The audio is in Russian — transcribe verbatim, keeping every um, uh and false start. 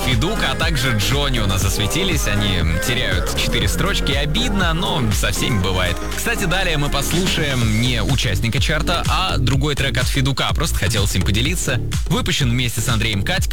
Федук, а также Джонни у нас засветились. Они теряют четыре строчки. Обидно, но со всеми бывает. Кстати, далее мы послушаем не участника чарта, а другой трек от Федука. Просто хотелось им поделиться. Выпущен вместе с Андреем Катьком.